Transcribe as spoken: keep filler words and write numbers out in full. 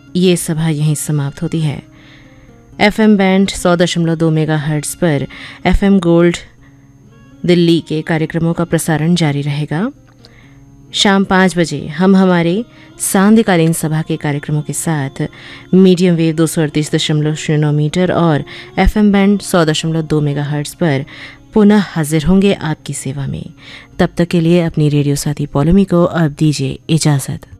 ये सभा यहीं समाप्त होती है। एफएम बैंड सौ दशमलव दो मेगा हर्ट्ज पर एफएम गोल्ड दिल्ली के कार्यक्रमों का प्रसारण जारी रहेगा। शाम पाँच बजे हम हमारे सांध्यकालीन सभा के कार्यक्रमों के साथ मीडियम वेव दो सौ अड़तीस दशमलव शून्य नौ मीटर और एफएम बैंड सौ दशमलव दो मेगा हर्ट्ज पर पुनः हाजिर होंगे आपकी सेवा में। तब तक के लिए अपनी रेडियो साथी पौलमी को अब दीजिए इजाज़त।